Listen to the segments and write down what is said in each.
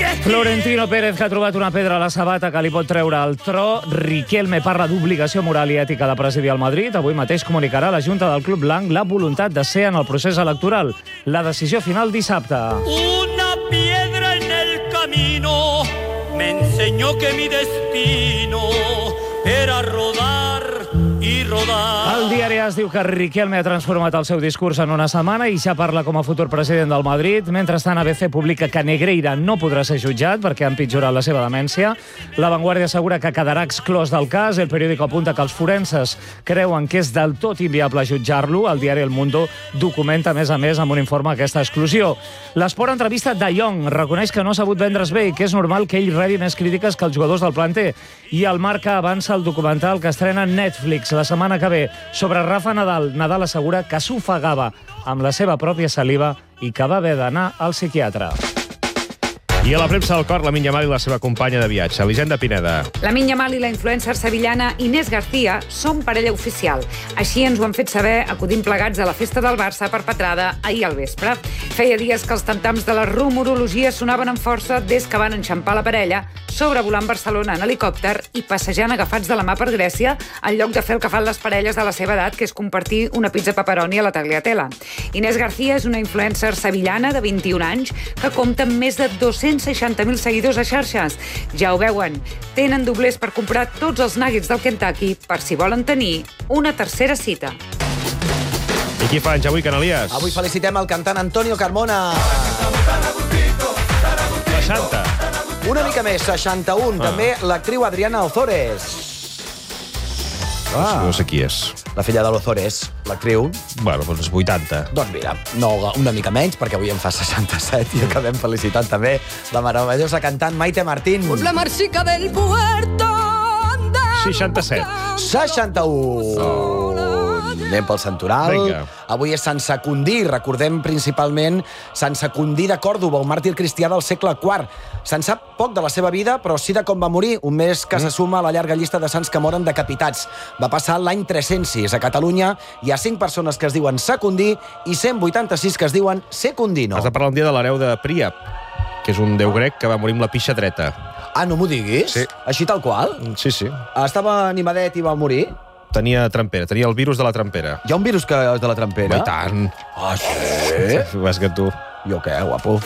Florentino Pérez, que ha trobat una pedra a la sabata que li pot treure el tro. Riquelme parla d'obligació moral i ètica de presidir el Madrid. Avui mateix comunicarà a la Junta del Club Blanc la voluntat de ser en el procés electoral. La decisió final dissabte. Una piedra en el camino me enseñó que mi destino era rodar i rodar. El diari AS diu que Riquelme ha transformat el seu discurs en una setmana i ja parla com a futur president del Madrid. Mentrestant, ABC publica que Negreira no podrà ser jutjat perquè ha empitjorat la seva demència. La Vanguardia assegura que quedarà exclòs del cas. El periòdico apunta que els forenses creuen que és del tot inviable jutjar-lo. El diari El Mundo documenta, a més, amb un informe aquesta exclusió. L'Esport entrevista De Jong. Reconeix que no ha sabut vendre's bé i que és normal que ell rebi més crítiques que els jugadors del planter. I el Marca avança el documental que estrena Netflix la setmana que ve sobre Rafa Nadal. Nadal assegura que s'ofegava amb la seva pròpia saliva i que va haver d'anar al psiquiatre. I a la premsa del cor, Lamine Yamal i la seva companya de viatge, Elisenda Pineda. Lamine Yamal i la influencer sevillana Inés García són parella oficial. Així ens ho han fet saber acudint plegats a la festa del Barça perpetrada ahir al vespre. Feia dies que els tam-tams de la rumorologia sonaven amb força des que van enxampar la parella sobrevolant Barcelona en helicòpter i passejant agafats de la mà per Grècia en lloc de fer el que fan les parelles de la seva edat, que és compartir una pizza pepperoni a la Tagliatella. Inés García és una influencer sevillana de 21 anys que compta amb més de 260.000 seguidors a xarxes. Ja ho veuen, tenen doblers per comprar tots els nuggets del Kentucky per si volen tenir una tercera cita. I qui fa anys avui, Canalies? Avui felicitem el cantant Antonio Carmona. 60. Una mica més, 61. També l'actriu Adriana Ozores. No sé qui és. La filla de l'Ozores, l'actriu. Bueno, doncs 80. Doncs mira, no, una mica menys, perquè avui en fa 67 i acabem felicitant també la meravellosa cantant Maite Martín. La marxica del puerto. 67. 61. Anem pel santoral. Vinga. Avui és Sant Secundí. Recordem principalment Sant Secundí de Còrdova, un màrtir cristià del segle IV. Se'n sap poc de la seva vida, però sí de com va morir, un mes que se suma a la llarga llista de sants que moren decapitats. Va passar l'any 306. A Catalunya hi ha 5 persones que es diuen Secundí i 186 que es diuen Secundino. Has de parlar un dia de l'hereu de Príap, que és un déu grec que va morir amb la pixa dreta. Ah, no m'ho diguis? Sí. Així tal qual? Sí, sí. Estava animadet i va morir? Tenia trampera, tenia el virus de la trampera. Hi ha un virus que és de la trampera? I tant. Ah, sí? Vas que tu. Jo què, guapo?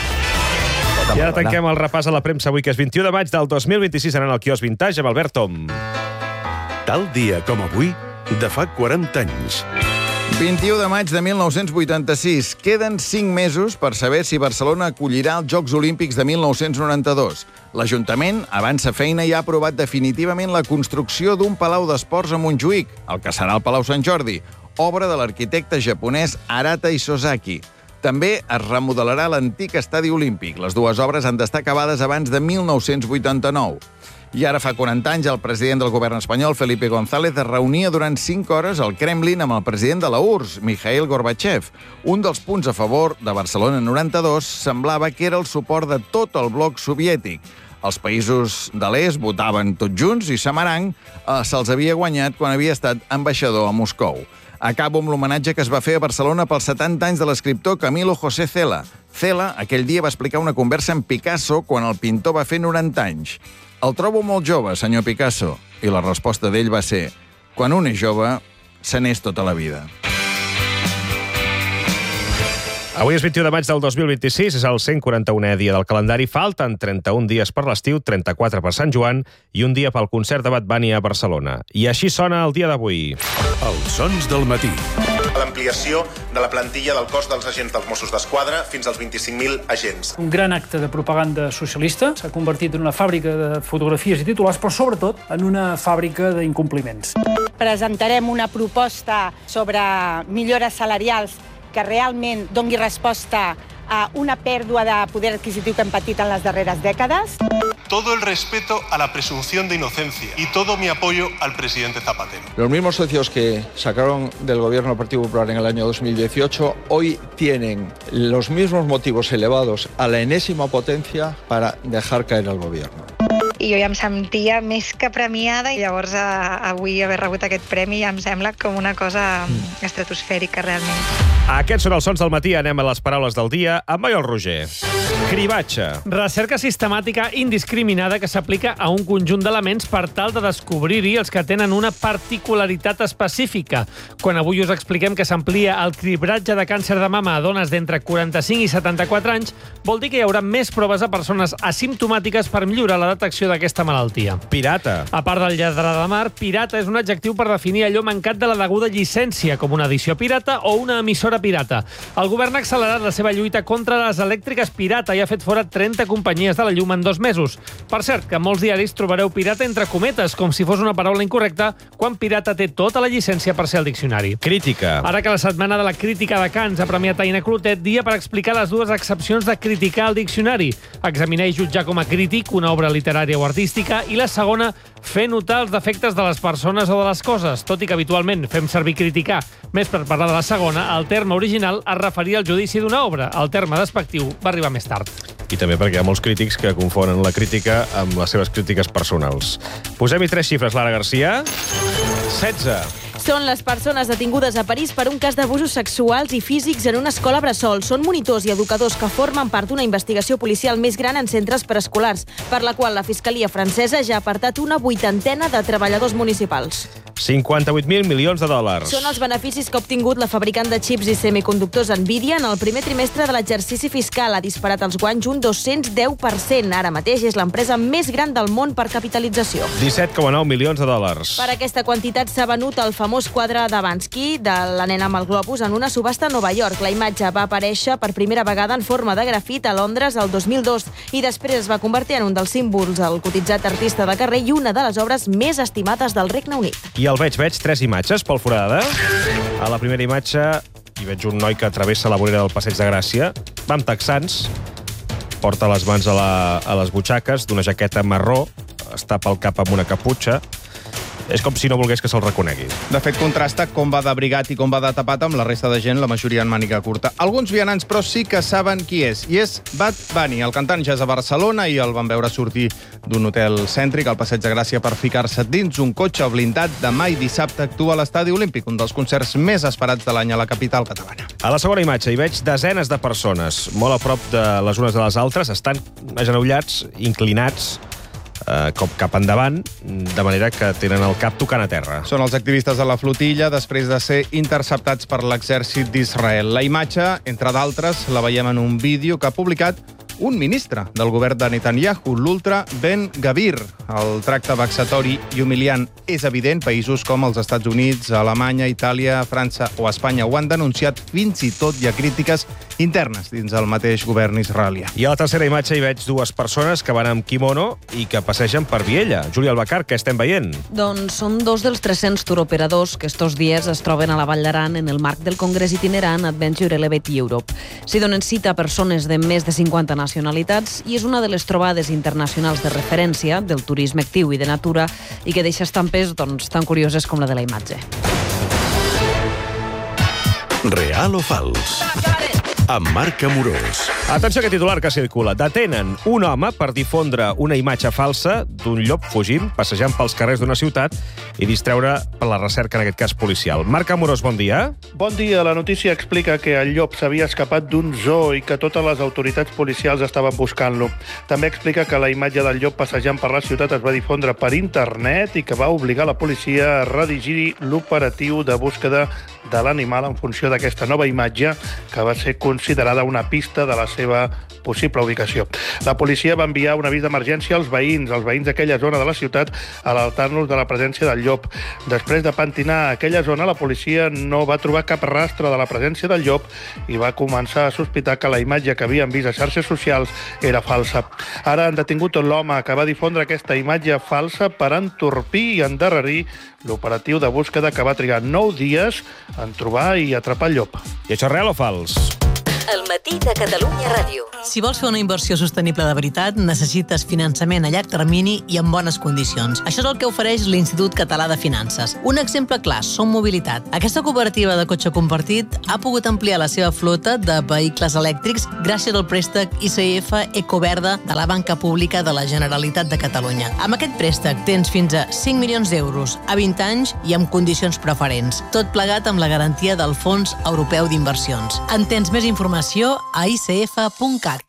I ara tanquem el repàs a la premsa avui, que és 21 de maig del 2026, anant al quiosc Vintage amb Albert Tom. Tal dia com avui, de fa 40 anys. 21 de maig de 1986. Queden 5 mesos per saber si Barcelona acollirà els Jocs Olímpics de 1992. L'Ajuntament avança feina i ha aprovat definitivament la construcció d'un palau d'esports a Montjuïc, el que serà el Palau Sant Jordi, obra de l'arquitecte japonès Arata Isozaki. També es remodelarà l'antic estadi olímpic. Les dues obres han d'estar acabades abans de 1989. I ara fa 40 anys el president del govern espanyol, Felipe González, es reunia durant 5 hores al Kremlin amb el president de la URSS, Mikhail Gorbachev. Un dels punts a favor de Barcelona 92 semblava que era el suport de tot el bloc soviètic. Els països de l'est votaven tots junts i Samarang se'ls havia guanyat quan havia estat ambaixador a Moscou. Acabo amb l'homenatge que es va fer a Barcelona pels 70 anys de l'escriptor Camilo José Cela. Cela aquell dia va explicar una conversa amb Picasso quan el pintor va fer 90 anys. El trobo molt jove, senyor Picasso. I la resposta d'ell va ser: quan un és jove, se n'és tota la vida. Avui és 21 de maig del 2026, és el 141è dia del calendari. Falten 31 dies per l'estiu, 34 per Sant Joan i un dia pel concert de Bad Bunny a Barcelona. I així sona el dia d'avui. Els sons del matí. L'ampliació de la plantilla del cos dels agents dels Mossos d'Esquadra fins als 25.000 agents. Un gran acte de propaganda socialista s'ha convertit en una fàbrica de fotografies i titulars, però sobretot en una fàbrica d'incompliments. Presentarem una proposta sobre millores salarials que realment doni resposta a una pèrdua de poder adquisitiu que hem patit en les darreres dècades. Todo el respeto a la presunción de inocencia y todo mi apoyo al presidente Zapatero. Los mismos socios que sacaron del gobierno del Partido Popular en el año 2018 hoy tienen los mismos motivos elevados a la enésima potencia para dejar caer al gobierno. i jo ja em sentia més que premiada i llavors avui haver rebut aquest premi ja em sembla com una cosa estratosfèrica realment. Aquests són els sons del matí. Anem a les paraules del dia amb Maiol Roger. Cribatge. Recerca sistemàtica indiscriminada que s'aplica a un conjunt d'elements per tal de descobrir-hi els que tenen una particularitat específica. Quan avui us expliquem que s'amplia el cribratge de càncer de mama a dones d'entre 45 i 74 anys, vol dir que hi haurà més proves a persones asimptomàtiques per millorar la detecció d'aquesta malaltia. Pirata. A part del lladre de mar, pirata és un adjectiu per definir allò mancat de la deguda llicència, com una edició pirata o una emissora pirata. El govern ha accelerat la seva lluita contra les elèctriques pirata i ha fet fora 30 companyies de la llum en 2 mesos. Per cert, que en molts diaris trobareu pirata entre cometes, com si fos una paraula incorrecta, quan pirata té tota la llicència per ser al diccionari. Crítica. Ara que la setmana de la crítica de Cants ha premiat Aina Clotet, dia per explicar les dues accepcions de criticar el diccionari. Examinar i jutjar com a crític una obra literària o artística, i la segona, fer notar els defectes de les persones o de les coses, tot i que habitualment fem servir criticar. Més per parlar de la segona, el terme original es referia al judici d'una obra. El terme despectiu va arribar més tard. I també perquè hi ha molts crítics que confonen la crítica amb les seves crítiques personals. Posem-hi 3 xifres, Lara Garcia. 16. Són les persones detingudes a París per un cas d'abusos sexuals i físics en una escola bressol. Són monitors i educadors que formen part d'una investigació policial més gran en centres preescolars, per la qual la Fiscalia francesa ja ha apartat una 80ena de treballadors municipals. 58.000 milions de dòlars. Són els beneficis que ha obtingut la fabricant de xips i semiconductors Nvidia en el primer trimestre de l'exercici fiscal. Ha disparat els guanys un 210%. Ara mateix és l'empresa més gran del món per capitalització. 17,9 milions de dòlars. Per aquesta quantitat s'ha venut el famós quadre de Bansky, de la nena amb el globus, en una subhasta a Nova York. La imatge va aparèixer per primera vegada en forma de grafit a Londres el 2002 i després es va convertir en un dels símbols del cotitzat artista de carrer i una de les obres més estimades del Regne Unit. I el veig 3 imatges, Pol Forada. A la primera imatge hi veig un noi que travessa la vorera del Passeig de Gràcia, va amb texans, porta les mans a les butxaques d'una jaqueta marró, es tapa el cap amb una caputxa. És com si no volgués que se'l reconegui. De fet, contrasta com va d'abrigat i com va de tapat amb la resta de gent, la majoria en màniga curta. Alguns vianants, però, sí que saben qui és. I és Bad Bunny. El cantant ja és a Barcelona i el van veure sortir d'un hotel cèntric al Passeig de Gràcia per ficar-se dins un cotxe blindat. Demà i dissabte actua a l'Estadi Olímpic, un dels concerts més esperats de l'any a la capital catalana. A la segona imatge hi veig desenes de persones, molt a prop de les unes de les altres, estan agenollats, inclinats, cap endavant, de manera que tenen el cap tocant a terra. Són els activistes de la flotilla després de ser interceptats per l'exèrcit d'Israel. La imatge, entre d'altres, la veiem en un vídeo que ha publicat un ministre del govern de Netanyahu, l'ultra Ben Gavir. El tracte vexatori i humiliant és evident. Països com els Estats Units, Alemanya, Itàlia, França o Espanya ho han denunciat. Fins i tot hi ha crítiques internes dins el mateix govern israelià. I a la tercera imatge hi veig 2 persones que van amb kimono i que passegen per Viella. Júlia Albacar, què estem veient? Doncs són 2 dels 300 turoperadors que estos dies es troben a la Vall d'Aran en el marc del congrés itinerant Adventure Elevate Europe. S'hi donen cita a persones de més de 50 nacionalitats i és una de les trobades internacionals de referència del turisme actiu i de natura i que deixa estampes tan curioses com la de la imatge. Real o fals? Amb Marc Amorós. Atenció a aquest titular que circula. Detenen un home per difondre una imatge falsa d'un llop fugint, passejant pels carrers d'una ciutat i distreure per la recerca, en aquest cas, policial. Marc Amorós, bon dia. Bon dia. La notícia explica que el llop s'havia escapat d'un zoo i que totes les autoritats policials estaven buscant-lo. També explica que la imatge del llop passejant per la ciutat es va difondre per internet i que va obligar la policia a redigir l'operatiu de búsqueda de l'animal en funció d'aquesta nova imatge que va ser considerada una pista de la seva possible ubicació. La policia va enviar un avís d'emergència als veïns d'aquella zona de la ciutat, alertant-los de la presència del llop. Després de pentinar aquella zona, la policia no va trobar cap rastre de la presència del llop i va començar a sospitar que la imatge que havien vist a xarxes socials era falsa. Ara han detingut l'home que va difondre aquesta imatge falsa per entorpir i endarrerir l'operatiu de búsqueda que va trigar 9 dies en trobar i atrapar el llop. I això és real o fals? El matí de Catalunya Ràdio. Si vols fer una inversió sostenible de veritat, necessites finançament a llarg termini i en bones condicions. Això és el que ofereix l'Institut Català de Finances. Un exemple clar, Som Mobilitat. Aquesta cooperativa de cotxe compartit ha pogut ampliar la seva flota de vehicles elèctrics gràcies al préstec ICF Ecoverda de la Banca Pública de la Generalitat de Catalunya. Amb aquest préstec tens fins a 5 milions d'euros a 20 anys i amb condicions preferents. Tot plegat amb la garantia del Fons Europeu d'Inversions. En tens més informació a icf.cat.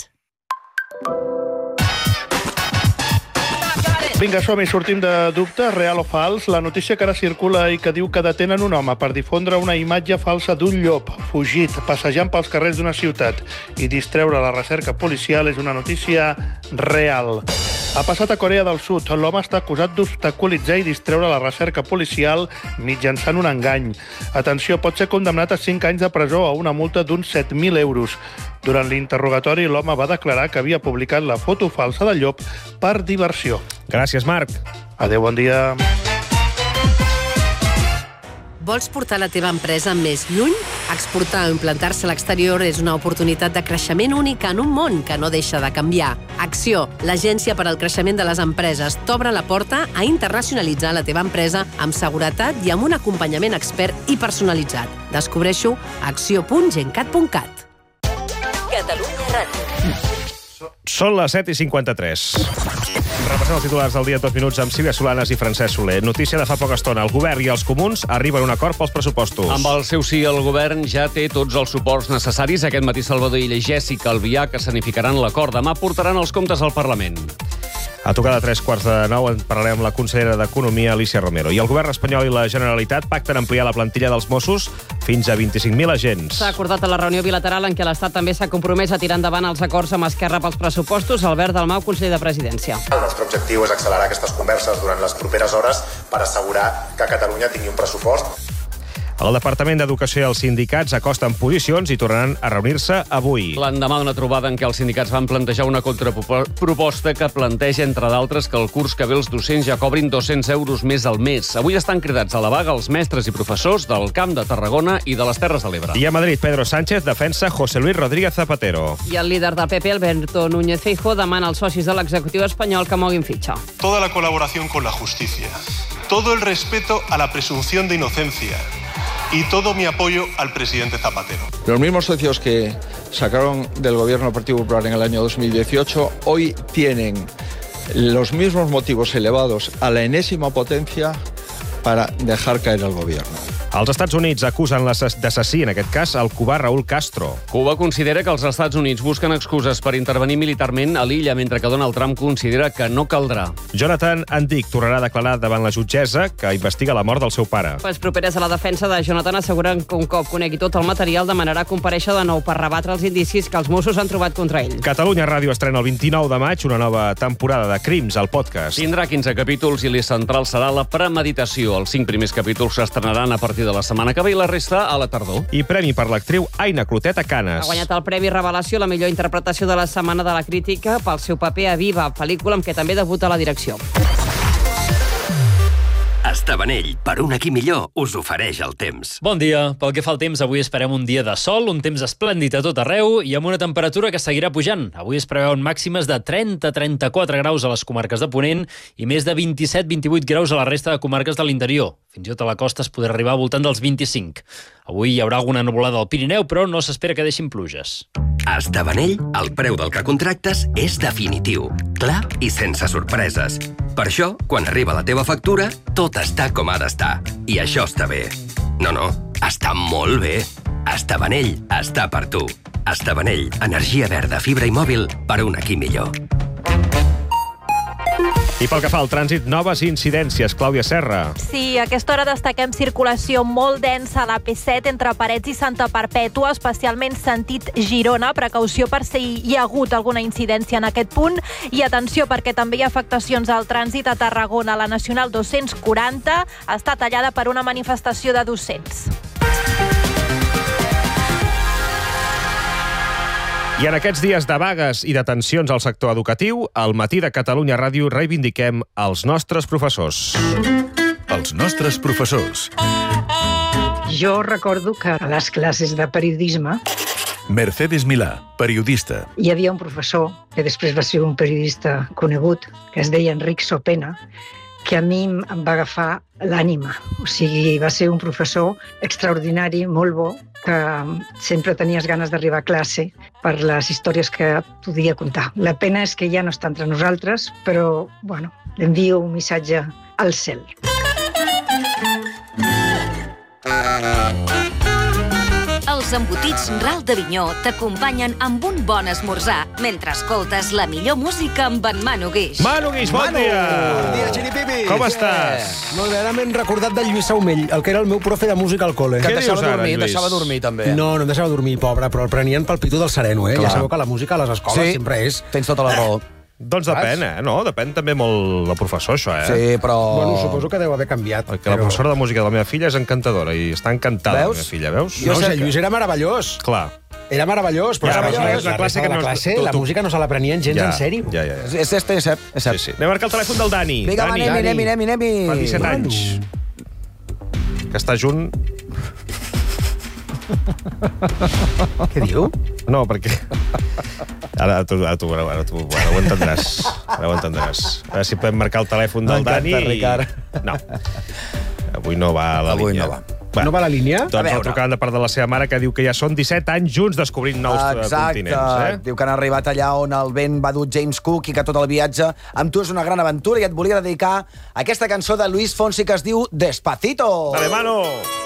Vinga, som-hi, sortim de dubtes, real o fals. La notícia que ara circula i que diu que detenen un home per difondre una imatge falsa d'un llop fugit, passejant pels carrers d'una ciutat i distreure la recerca policial és una notícia real. Ha passat a Corea del Sud. L'home està acusat d'obstaculitzar i distreure la recerca policial mitjançant un engany. Atenció, pot ser condemnat a 5 anys de presó o una multa d'uns 7.000 euros. Durant l'interrogatori, l'home va declarar que havia publicat la foto falsa del llop per diversió. Gràcies, Marc. Adéu, bon dia. Vols portar la teva empresa més lluny? Exportar o implantar-se a l'exterior és una oportunitat de creixement única en un món que no deixa de canviar. Acció, l'agència per al creixement de les empreses, t'obre la porta a internacionalitzar la teva empresa amb seguretat i amb un acompanyament expert i personalitzat. Descobreixo a acció.gencat.cat. Catalunya Ràdio. Són les 7:53. Repassem els titulars del dia en 2 minuts amb Sílvia Solanes i Francesc Soler. Notícia de fa poca estona. El govern i els comuns arriben a un acord pels pressupostos. Amb el seu sí, el govern ja té tots els suports necessaris. Aquest matí Salvador Illa i Jèssica Albiach escenificaran l'acord. Demà portaran els comptes al Parlament. A tocar de 8:45 en parlarem amb la consellera d'Economia, Alicia Romero. I el govern espanyol i la Generalitat pacten ampliar la plantilla dels Mossos fins a 25.000 agents. S'ha acordat a la reunió bilateral en què l'Estat també s'ha compromès a tirar endavant els acords amb Esquerra pels pressupostos. Albert Dalmau, conseller de Presidència. El nostre objectiu és accelerar aquestes converses durant les properes hores per assegurar que Catalunya tingui un pressupost. El Departament d'Educació i els sindicats acosten posicions i tornaran a reunir-se avui. L'endemà d'una trobada en què els sindicats van plantejar una contraproposta que planteja, entre d'altres, que el curs que ve els docents ja cobrin 200 euros més al mes. Avui estan cridats a la vaga els mestres i professors del Camp de Tarragona i de les Terres de l'Ebre. I a Madrid, Pedro Sánchez defensa José Luis Rodríguez Zapatero. I el líder del PP, Alberto Núñez Feijóo, demana als socis de l'executiu espanyol que moguin fitxa. Toda la colaboración con la justicia, todo el respeto a la presunción de inocencia y todo mi apoyo al presidente Zapatero. Los mismos socios que sacaron del gobierno del Partido Popular en el año 2018 hoy tienen los mismos motivos elevados a la enésima potencia para dejar caer el gobierno. Els Estats Units acusen d'assassí, en aquest cas, el cubà Raúl Castro. Cuba considera que els Estats Units busquen excuses per intervenir militarment a l'illa, mentre que Donald Trump considera que no caldrà. Jonathan Andic tornarà a declarar davant la jutgessa que investiga la mort del seu pare. Les properes a la defensa de Jonathan asseguren que un cop conegui tot el material demanarà comparèixer de nou per rebatre els indicis que els Mossos han trobat contra ell. Catalunya Ràdio estrena el 29 de maig una nova temporada de Crims, al podcast. Tindrà 15 capítols i l'eix central serà la premeditació. Els 5 primers capítols s'estrenaran a partir de la setmana que ve i la resta a la tardor. I premi per l'actriu Aina Clotet a Canes. Ha guanyat el Premi Revelació, la millor interpretació de la Setmana de la Crítica, pel seu paper a Viva, pel·lícula amb què també debuta la direcció. Estabanell, per un aquí millor, us ofereix el temps. Bon dia. Pel que fa al temps, avui esperem un dia de sol, un temps esplèndid a tot arreu i amb una temperatura que seguirà pujant. Avui es preveuen màximes de 30-34 graus a les comarques de Ponent i més de 27-28 graus a la resta de comarques de l'interior. Fins i tot a la costa es podrà arribar al voltant dels 25. Avui hi haurà alguna nuvolada al Pirineu, però no s'espera que deixin pluges. A Estabanell, el preu del que contractes és definitiu, clar i sense sorpreses. Per això, quan arriba la teva factura, tot està com ha d'estar. I això està bé. No, està molt bé. Estabanell està per tu. Estabanell, energia verda, fibra i mòbil per un aquí millor. I pel que fa al trànsit, noves incidències. Clàudia Serra. Sí, a aquesta hora destaquem circulació molt densa a la P7 entre Parets i Santa Perpètua, especialment sentit Girona. Precaució per si hi ha hagut alguna incidència en aquest punt. I atenció, perquè també hi ha afectacions al trànsit a Tarragona. La Nacional 240 està tallada per una manifestació de docents. I en aquests dies de vagues i de tensions al sector educatiu, al matí de Catalunya Ràdio reivindiquem els nostres professors. Els nostres professors. Jo recordo que a les classes de periodisme Mercedes Milà, periodista. Hi havia un professor, que després va ser un periodista conegut, que es deia Enric Sopena, que a mi em va agafar l'ànima. O sigui, va ser un professor extraordinari, molt bo, que sempre tenies ganes d'arribar a classe per les històries que podia contar. La pena és que ja no està entre nosaltres, però, bueno, l'envio un missatge al cel. Els embotits Ral d'Avinyó t'acompanyen amb un bon esmorzar mentre escoltes la millor música amb en Manu Guix. Manu Guix, bon dia! Bon dia, xiripipis! Com estàs? Molt bé, ara m'he recordat del Lluís Saumell, el que era el meu profe de música al col·le. Què dius ara, Lluís? Deixava dormir, també. No, no em deixava dormir, pobre, però el prenien pel pitu del sereno, eh? Clar. Ja sabeu que la música a les escoles sempre és... Tens tota la raó. Doncs depèn, no? Depèn també molt del professor, això, Sí, però... Bueno, suposo que deu haver canviat. Perquè la professora de música de la meva filla és encantadora i està encantada, la meva filla, veus? No, el Lluís era meravellós. Clar. Era meravellós, però la classe que la música no se la prenien gens en sèrio. Ja. És cert. Sí. Anem a marcar el telèfon del Dani. Vinga, anem-hi. Fa 17 anys. Que està junt... Què diu? No, perquè... Ara tu ho entendràs. Ara ho entendràs. A veure si podem marcar el telèfon del Dani. Ricard. No. Avui no va a la línia. No va a la línia? Doncs el trucant de part de la seva mare, que diu que ja són 17 anys junts descobrint nous continents. Exacte. Diu que han arribat allà on el vent va dur James Cook i que tot el viatge amb tu és una gran aventura i et volia dedicar aquesta cançó de Luis Fonsi que es diu Despacito. Dale, mano!